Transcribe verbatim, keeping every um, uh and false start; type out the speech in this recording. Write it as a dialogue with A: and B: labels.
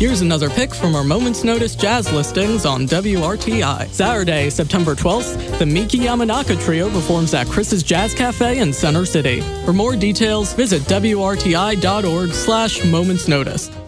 A: Here's another pick from our Moments Notice jazz listings on W R T I. Saturday, September twelfth, the Miki Yamanaka Trio performs at Chris's Jazz Cafe in Center City. For more details, visit W R T I dot org slash Moments Notice.